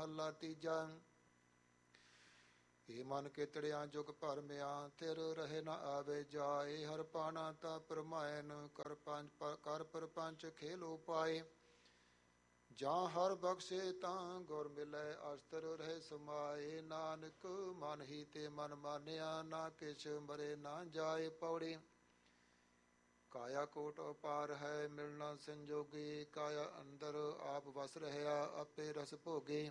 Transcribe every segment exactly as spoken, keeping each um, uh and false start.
ਮਹੱਲਾ ਤੀਜਾ। ਏ ਮਨ ਕੇਤੜਿਆ ਜੁਗ ਭਰਮਿਆ, ਥਿਰ ਰਹੇ ਨ ਆਵੇ ਜਾਏ। ਹਰ ਪਾਣਾ ਤਾ ਪਰਮਾਇਨ, ਕਰ ਪੰਜ ਕਰ ਪਰਪੰਚ ਖੇਲੋ ਪਾਏ। ਜਾਂ ਹਰ ਬਖਸ਼ੇ ਤਾਂ ਗੁਰ ਮਿਲੈ, ਅਸਤਰ ਰਹੇ ਸਮਾਏ। ਨਾਨਕ ਮਨ ਹੀ ਤੇ ਮਨ ਮਾਨਿਆ, ਨਾ ਕਿਛ ਮਰੇ ਨਾ ਜਾਏ। ਪੌੜੀ। ਕਾਇਆ ਕੋਟ ਅਪਾਰ ਹੈ, ਮਿਲਣਾ ਸੰਜੋਗੀ। ਕਾਇਆ ਅੰਦਰ ਆਪ ਵਸ ਰਹਿਆ, ਆਪੇ ਰਸ ਭੋਗੇ।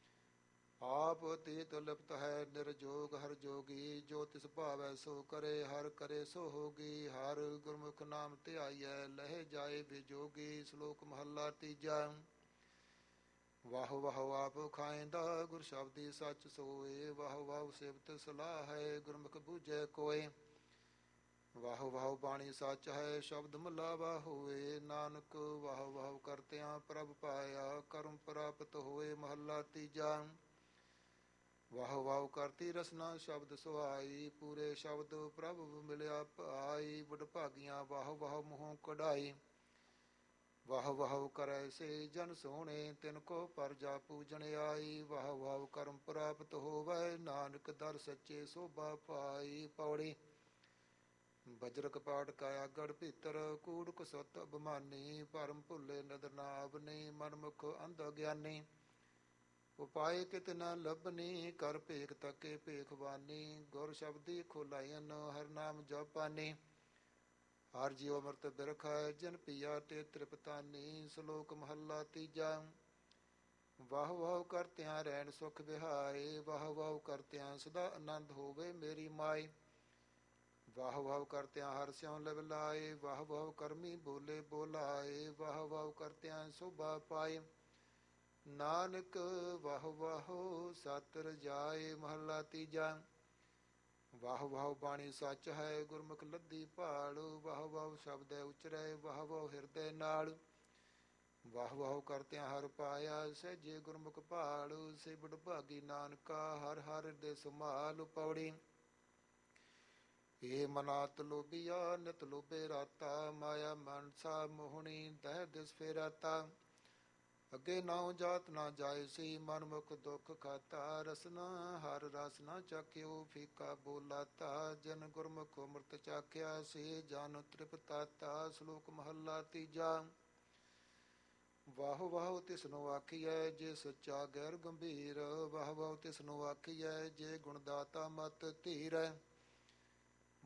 ਆਪ ਅਤੀਤ ਲਿਪਤ ਹੈ, ਨਿਰਜੋਗ ਹਰ ਜੋਗੀ। ਜੋ ਤਿਸ ਭਾਵੈ ਸੋ ਕਰੇ, ਹਰ ਕਰੇ ਸੋ ਹੋਗੀ। ਹਰ ਗੁਰਮੁਖ ਨਾਮ ਧਿਆਈਐ, ਲਹਿ ਜਾਏ ਵਿਜੋਗੀ। ਸ਼ਲੋਕ ਮਹੱਲਾ ਤੀਜਾ। ਵਾਹ ਵਾਹ ਆਪ ਖਾਇਂਦਾ, ਗੁਰ ਸ਼ਬਦੀ ਸੱਚ ਸੋਏ। ਵਾਹ ਵਾਹ ਸਿਫਤ ਸਲਾਹ ਹੈ, ਗੁਰਮੁਖ ਬੂਝੈ ਕੋਏ। ਵਾਹ ਵਾਹ ਬਾਣੀ ਸੱਚ ਹੈ, ਸ਼ਬਦ ਮਲਾਵਾ ਹੋਏ। ਨਾਨਕ ਵਾਹ ਵਾਹ ਕਰਤਿਆਂ ਪ੍ਰਭ ਪਾਇਆ, ਕਰਮ ਪ੍ਰਾਪਤ ਹੋਏ। ਮਹੱਲਾ ਤੀਜਾ। ਵਾਹ ਵਾਹ ਕਰਤੀ ਰਸਨਾ ਸ਼ਬਦ ਸੁਹਾਈ, ਪੂਰੇ ਸ਼ਬਦ ਪ੍ਰਭ ਮਿਲਿਆ ਭਾਈ। ਵਡਭਾਗੀਆਂ ਵਾਹ ਵਾਹ ਮੂੰਹੋਂ ਕਢਾਈ। ਵਾਹ ਵਾਹ ਕਰੈ ਸੇ ਜਨ ਸੋਹਣੇ, ਤਿਨ ਕੋ ਪਰਜਾ ਪੂਜਣ ਆਈ। ਵਾਹ ਵਾਹ ਕਰਮ ਪ੍ਰਾਪਤ ਹੋਵੈ, ਨਾਨਕ ਦਰ ਸੱਚੇ ਸੋਭਾ ਪਾਈ। ਪੌੜੀ। ਬਜਰਕ ਪਾਟ ਕਾਇਆ ਗੜ ਭੀਤਰ, ਕੂੜ ਕੁਸਤ ਅਭਿਮਾਨੀ। ਭਰਮ ਭੁੱਲੇ ਨਦਰ ਨਾਵਨੀ, ਮਨਮੁਖ ਅੰਧ ਗਿਆਨੀ। ਉਪਾਏ ਕਿਤ ਨ ਲੱਭਨੀ, ਕਰ ਭੇਖ ਤਕੇ ਭੇਖਵਾਨੀ। ਗੁਰ ਸ਼ਬਦੀ ਖੋਲਾਇਨ, ਹਰ ਨਾਮ ਜਪਾਨੀ। ਹਰ ਜੀਉ ਅੰਮ੍ਰਿਤ ਬਿਰਖ ਹੈ, ਜਿਨ ਪੀਆ ਤੇ ਤ੍ਰਿਪਤਾਨੀ। ਸ਼ਲੋਕ ਮਹੱਲਾ ਤੀਜਾ। ਵਾਹ ਵਾਹ ਕਰਤਿਆਂ ਰਹਿਣ ਸੁਖ ਵਿਹਾਏ, ਵਾਹ ਵਾਹ ਕਰਤਿਆਂ ਸਦਾ ਆਨੰਦ ਹੋਵੇ ਮੇਰੀ ਮਾਈ। ਵਾਹ ਵਾਹ ਕਰਤਿਆਂ ਹਰ ਸਿਉ ਲਿਵ ਲਾਏ, ਵਾਹ ਵਾਹ ਕਰਮੀ ਬੋਲੇ ਬੋਲਾਏ। ਵਾਹ ਵਾਹ ਕਰਤਿਆਂ ਸੋਭਾ ਪਾਏ, ਨਾਨਕ ਵਾਹ ਵਾਹੋ ਸਤਿ ਰਜਾਏ। ਮਹੱਲਾ ਤੀਜਾ। ਵਾਹ ਵਾਹ ਬਾਣੀ ਸੱਚ ਹੈ, ਗੁਰਮੁਖ ਲੱਦੀ ਭਾਲ। ਵਾਹ ਵਾਹ ਸ਼ਬਦੈ ਉਚਰੈ, ਵਾਹ ਵਾਹ ਹਿਰਦੈ ਨਾਲ। ਵਾਹ ਵਾਹ ਕਰਤਿਆਂ ਹਰ ਪਾਇਆ, ਸਹਿਜੇ ਗੁਰਮੁਖ ਭਾਲ। ਸੇ ਵਡਭਾਗੀ ਨਾਨਕਾ, ਹਰ ਹਰ ਹਿਰਦੇ ਸੰਭਾਲ। ਪੌੜੀ। ਏ ਮਨਾਤ ਲੋਭੀਆ, ਨਿਤ ਲੋਭੇ ਰਾਤਾ। ਮਾਇਆ ਮਨਸਾ ਮੋਹਣੀ, ਦਹਿ ਦਿਸ ਫੇਰਾਤਾ। ਅੱਗੇ ਨਾਉ ਜਾਤ ਨਾ ਜਾਏ ਸੀ, ਮਨ ਮੁਖ ਦੁਖ ਖਾਤਾ। ਰਸਨਾ ਹਰ ਰਸ ਨਾ ਚਾਖਿਓ, ਫੀਕਾ ਬੋਲਾਤਾ। ਜਿਨ ਗੁਰਮੁਖ ਅੰਮ੍ਰਿਤ ਚਾਖਿਆ, ਸੇ ਜਨ ਤ੍ਰਿਪਤਾਤਾ। ਸ਼ਲੋਕ ਮਹੱਲਾ ਤੀਜਾ। ਵਾਹ ਵਾਹ ਤਿਸਨੂੰ ਆਖੀਐ, ਜੇ ਸੱਚਾ ਗੈਰ ਗੰਭੀਰ। ਵਾਹ ਵਾਹ ਤਿਸਨੂੰ ਆਖੀਐ, ਜੇ ਗੁਣਦਾਤਾ ਮਤ ਧੀਰੈ।